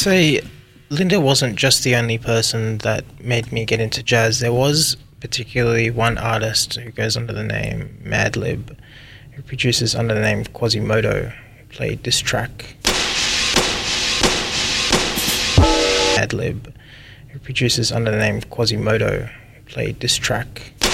say Linda wasn't just the only person that made me get into jazz. There was particularly one artist who goes under the name Madlib, who produces under the name Quasimodo, who played this track. Madlib, who produces under the name Quasimodo, who played this track.